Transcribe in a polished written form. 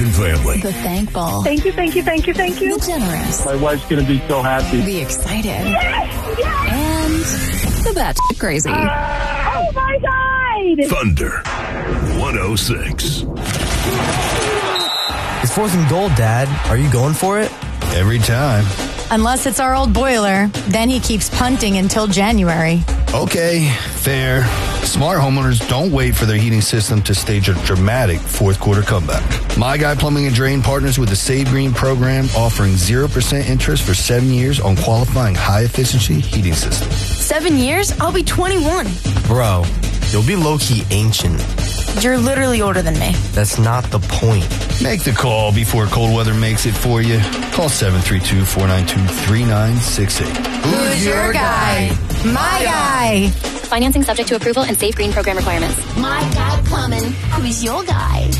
Rich and family. The thankful. Thank you, thank you, thank you, thank you. The generous. My wife's going to be so happy. The excited. Yes, yes. And the batshit crazy. Oh, my God. Thunder 106. It's 4th and goal, Dad. Are you going for it? Every time. Unless it's our old boiler, then he keeps punting until January. Okay, fair. Smart homeowners don't wait for their heating system to stage a dramatic fourth quarter comeback. My Guy Plumbing and Drain partners with the Save Green program, offering 0% interest for 7 years on qualifying high-efficiency heating systems. 7 years? I'll be 21. Bro, you'll be low-key ancient. You're literally older than me. That's not the point. Make the call before cold weather makes it for you. Call 732-492-3968. Who's your guy? My guy. Financing subject to approval and Safe Green program requirements. My guy plumbing. Who's your guy?